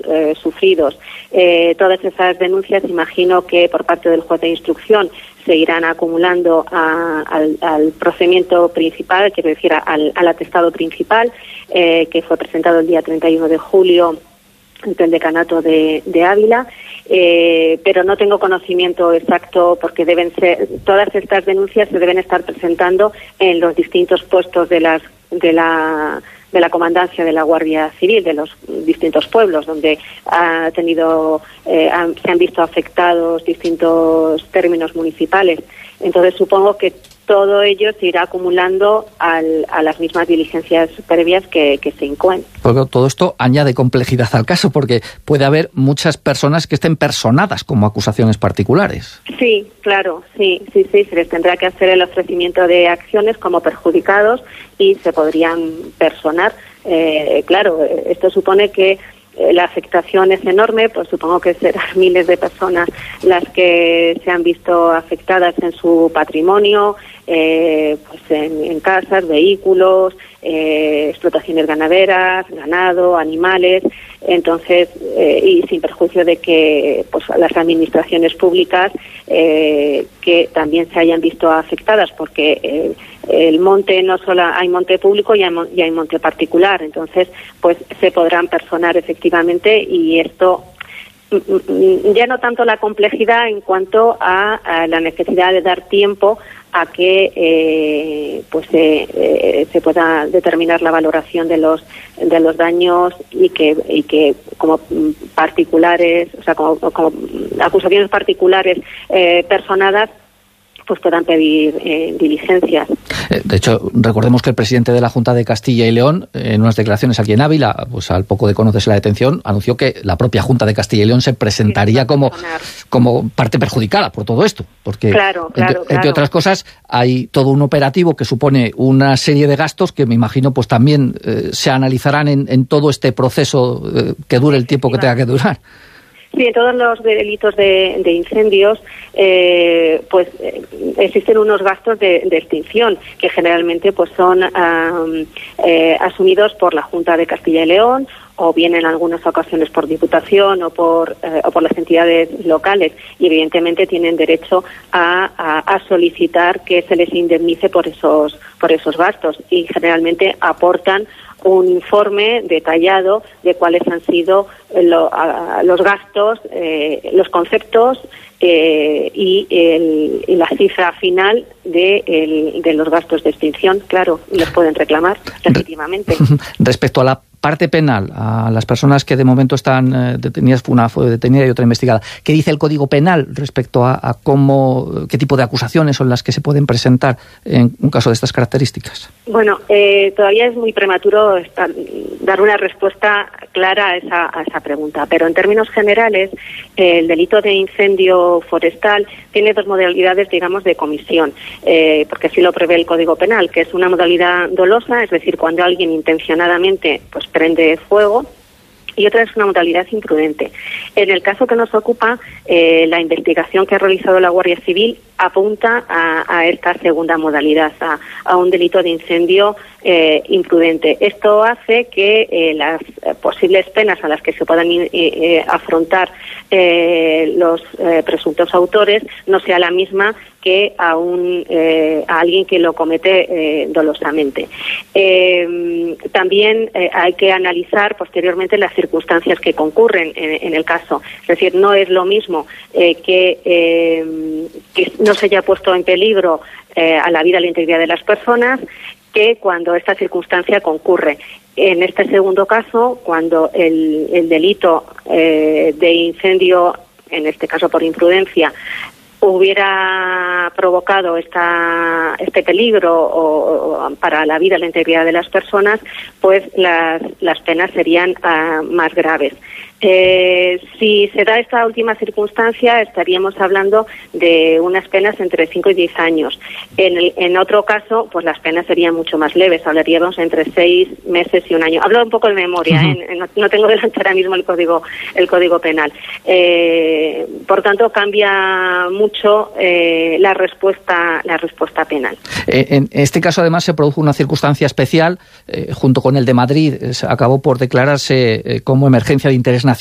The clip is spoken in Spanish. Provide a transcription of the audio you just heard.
sufridos. Todas esas denuncias, imagino que por parte del juez de instrucción se irán acumulando al procedimiento principal, quiero decir, al atestado principal, que fue presentado el día 31 de julio ante el decanato de Ávila, pero no tengo conocimiento exacto porque todas estas denuncias se deben estar presentando en los distintos puestos de la comandancia de la Guardia Civil, de los distintos pueblos donde se han visto afectados distintos términos municipales. Entonces supongo que todo ello se irá acumulando a las mismas diligencias previas que se incoen. Porque todo esto añade complejidad al caso, porque puede haber muchas personas que estén personadas como acusaciones particulares. Sí, claro, sí, se les tendrá que hacer el ofrecimiento de acciones como perjudicados y se podrían personar. Claro, esto supone que la afectación es enorme, pues supongo que serán miles de personas las que se han visto afectadas en su patrimonio, pues en casas, vehículos, explotaciones ganaderas, ganado, animales. Entonces, y sin perjuicio de que pues las administraciones públicas que también se hayan visto afectadas, porque el monte, no solo hay monte público y hay monte particular, entonces pues se podrán personar efectivamente, y esto ya no tanto la complejidad en cuanto a la necesidad de dar tiempo a que se pueda determinar la valoración de los daños y que como particulares, o sea, como acusaciones particulares personadas, pues puedan pedir diligencias. De hecho, recordemos que el presidente de la Junta de Castilla y León, en unas declaraciones aquí en Ávila, pues al poco de conocerse la detención, anunció que la propia Junta de Castilla y León se presentaría como parte perjudicada por todo esto. Porque, entre otras cosas, hay todo un operativo que supone una serie de gastos que me imagino pues también se analizarán en todo este proceso que dure el tiempo que tenga que durar. Sí, en todos los delitos de incendios, existen unos gastos de extinción que generalmente pues son asumidos por la Junta de Castilla y León, o bien en algunas ocasiones por Diputación o por las entidades locales, y evidentemente tienen derecho a solicitar que se les indemnice por esos gastos, y generalmente aportan un informe detallado de cuáles han sido los gastos, los conceptos y la cifra final de los gastos de extinción. Claro, los pueden reclamar legítimamente. Respecto a la parte penal, a las personas que de momento están detenidas, una fue detenida y otra investigada, ¿qué dice el Código Penal respecto a qué tipo de acusaciones son las que se pueden presentar en un caso de estas características? Bueno, todavía es muy prematuro dar una respuesta clara a esa pregunta, pero en términos generales, el delito de incendio forestal tiene dos modalidades, digamos, de comisión, porque así lo prevé el Código Penal, que es una modalidad dolosa, es decir, cuando alguien intencionadamente pues prende fuego, y otra es una modalidad imprudente. En el caso que nos ocupa, la investigación que ha realizado la Guardia Civil apunta a esta segunda modalidad, a un delito de incendio imprudente. Esto hace que las posibles penas a las que se puedan afrontar los presuntos autores no sea la misma que a alguien que lo comete dolosamente. También hay que analizar posteriormente las circunstancias que concurren en el caso. Es decir, no es lo mismo que no se haya puesto en peligro a la vida y la integridad de las personas que cuando esta circunstancia concurre. En este segundo caso, cuando el delito de incendio, en este caso por imprudencia, hubiera provocado este peligro para la vida y la integridad de las personas, pues las penas serían más graves. Si se da esta última circunstancia, estaríamos hablando de unas penas entre 5 y 10 años. En otro caso, pues las penas serían mucho más leves, hablaríamos entre 6 meses y un año. Hablo un poco de memoria, no tengo delante ahora mismo el código penal. Por tanto, cambia mucho la respuesta penal. En este caso, además, se produjo una circunstancia especial, junto con el de Madrid, acabó por declararse como emergencia de interés nacional